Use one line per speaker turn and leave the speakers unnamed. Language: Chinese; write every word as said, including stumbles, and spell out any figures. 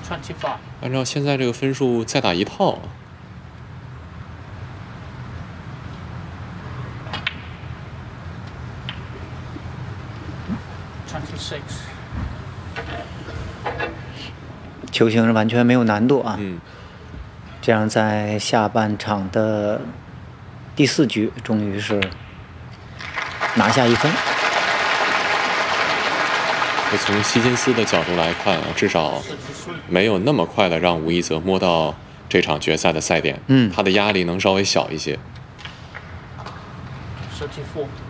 按照现在这个分数，再打一套。
球形是完全没有难度啊。
嗯。
这样在下半场的第四局，终于是拿下一分。
从希金斯的角度来看啊，至少没有那么快的让吴一泽摸到这场决赛的赛点，
嗯，
他的压力能稍微小一些。
十七负。